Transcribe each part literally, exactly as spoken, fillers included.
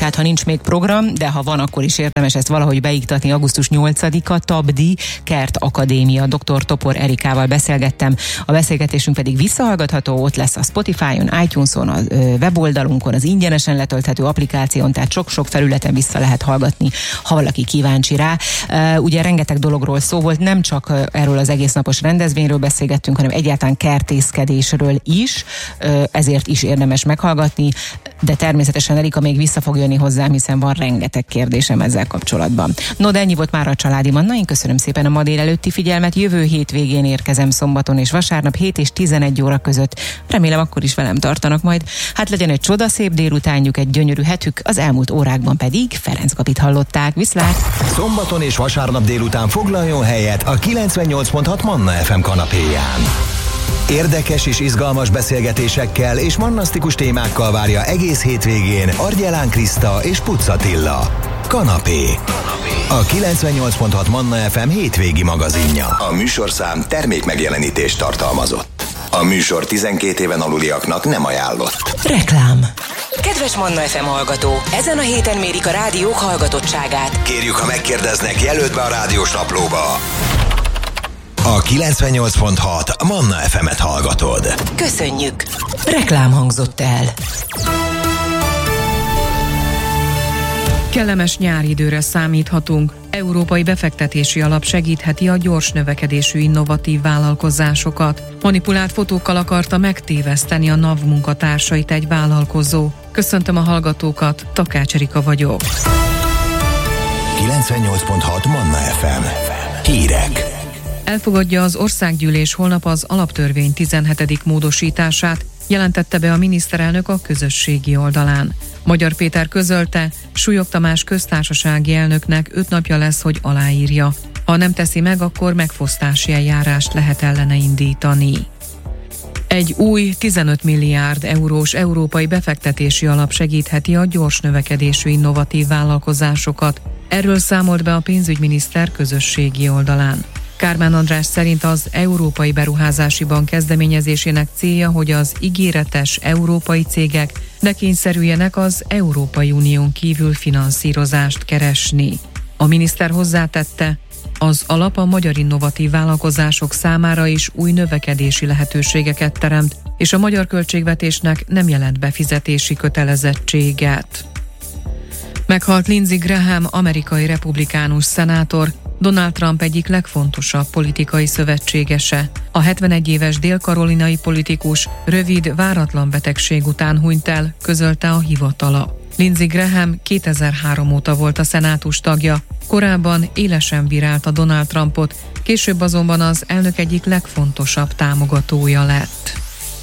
Tehát ha nincs még program, de ha van, akkor is érdemes ezt valahogy beiktatni. augusztus nyolcadika, Tabdi Kert Akadémia. doktor Topor Erikával beszélgettem. A beszélgetésünk pedig visszahallgatható, ott lesz a Spotify-on, iTunes-on, a weboldalunkon, az ingyenesen letölthető applikáción, tehát sok-sok felületen vissza lehet hallgatni, ha valaki kíváncsi rá. Ugye rengeteg dologról szó volt, nem csak erről az egésznapos rendezvényről beszélgettünk, hanem egyáltalán kertészkedésről is, ezért is érdemes meghallgatni, de természetesen Erika még vissza fog jönni hozzám, hiszen van rengeteg kérdésem ezzel kapcsolatban. No, de ennyi volt már a Családi Manna. Én köszönöm szépen a ma délelőtti figyelmet. Jövő hétvégén érkezem szombaton és vasárnap hét és tizenegy óra között. Remélem akkor is velem tartanak majd. Hát legyen egy csodaszép délutánjuk, egy gyönyörű hetük, az elmúlt órákban pedig Ferenc Gabit hallották. Viszlát! Szombaton és vasárnap délután foglaljon helyet a kilencvennyolc pont hat Manna ef em kanapéján. Érdekes és izgalmas beszélgetésekkel és mannasztikus témákkal várja egész hétvégén Argyelán Kriszta és Pucz Attila. Kanapé. A kilencvennyolc pont hat Manna ef em hétvégi magazinja. A műsorszám termék megjelenítést tartalmazott. A műsor tizenkét éven aluliaknak nem ajánlott. Reklám. Kedves Manna ef em hallgató, ezen a héten mérik a rádiók hallgatottságát. Kérjük, ha megkérdeznek, jelöld be a rádiós naplóba. A kilencvennyolc pont hat Manna ef emet hallgatod. Köszönjük! Reklám hangzott el. Kellemes nyári időre számíthatunk. Európai Befektetési Alap segítheti a gyors növekedésű innovatív vállalkozásokat. Manipulált fotókkal akarta megtéveszteni a NAV munkatársait egy vállalkozó. Köszöntöm a hallgatókat, Takács Erika vagyok. kilencvennyolc pont hat Manna ef em. Hírek. Elfogadja az országgyűlés holnap az alaptörvény tizenhetedik módosítását, jelentette be a miniszterelnök a közösségi oldalán. Magyar Péter közölte, Súlyog Tamás köztársasági elnöknek öt napja lesz, hogy aláírja. Ha nem teszi meg, akkor megfosztási eljárást lehet ellene indítani. Egy új tizenöt milliárd eurós európai befektetési alap segítheti a gyors növekedésű innovatív vállalkozásokat. Erről számolt be a pénzügyminiszter közösségi oldalán. Kármán András szerint az Európai Beruházási Bank kezdeményezésének célja, hogy az ígéretes európai cégek ne kényszerüljenek az Európai Unión kívül finanszírozást keresni. A miniszter hozzátette, az alap a magyar innovatív vállalkozások számára is új növekedési lehetőségeket teremt, és a magyar költségvetésnek nem jelent befizetési kötelezettséget. Meghalt Lindsey Graham, amerikai republikánus szenátor, Donald Trump egyik legfontosabb politikai szövetségese. A hetvenegy éves dél-karolinai politikus rövid, váratlan betegség után hunyt el, közölte a hivatala. Lindsey Graham kétezer-három óta volt a szenátus tagja, korábban élesen bírálta Donald Trumpot, később azonban az elnök egyik legfontosabb támogatója lett.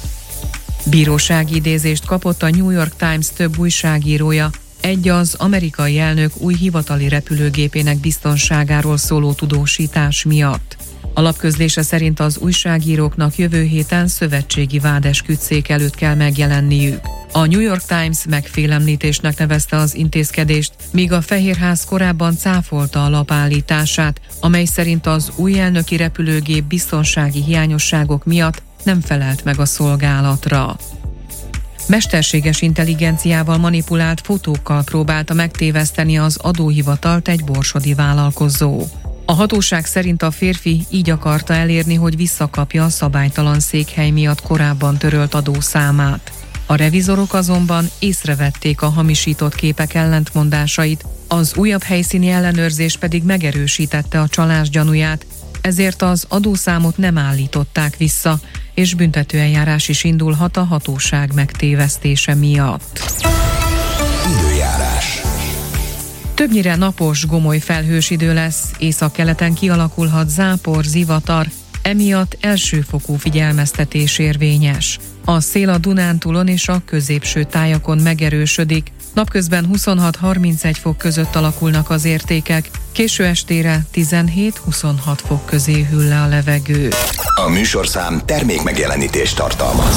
Bírósági idézést kapott a New York Times több újságírója, egy az amerikai elnök új hivatali repülőgépének biztonságáról szóló tudósítás miatt. A lap közlése szerint az újságíróknak jövő héten szövetségi vádesküdtszék előtt kell megjelenniük. A New York Times megfélemlítésnek nevezte az intézkedést, míg a Fehérház korábban cáfolta a lap állítását, amely szerint az új elnöki repülőgép biztonsági hiányosságok miatt nem felelt meg a szolgálatra. Mesterséges intelligenciával manipulált fotókkal próbálta megtéveszteni az adóhivatalt egy borsodi vállalkozó. A hatóság szerint a férfi így akarta elérni, hogy visszakapja a szabálytalan székhely miatt korábban törölt adószámát. A revizorok azonban észrevették a hamisított képek ellentmondásait, az újabb helyszíni ellenőrzés pedig megerősítette a csalás gyanúját, ezért az adószámot nem állították vissza, és büntetőeljárás is indulhat a hatóság megtévesztése miatt. Időjárás. Többnyire napos, gomoly felhős idő lesz, északkeleten kialakulhat zápor, zivatar, emiatt elsőfokú figyelmeztetés érvényes. A szél a Dunántúlon és a középső tájakon megerősödik, napközben huszonhat-harmincegy fok között alakulnak az értékek, késő estére tizenhét-huszonhat fok közé hűl le a levegő. A műsorszám termék megjelenítést tartalmaz.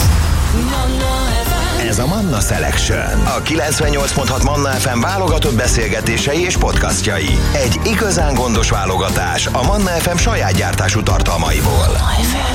Ez a Manna Selection. A kilencvennyolc pont hat Manna ef em válogatott beszélgetései és podcastjai. Egy igazán gondos válogatás a Manna ef em saját gyártású tartalmaiból.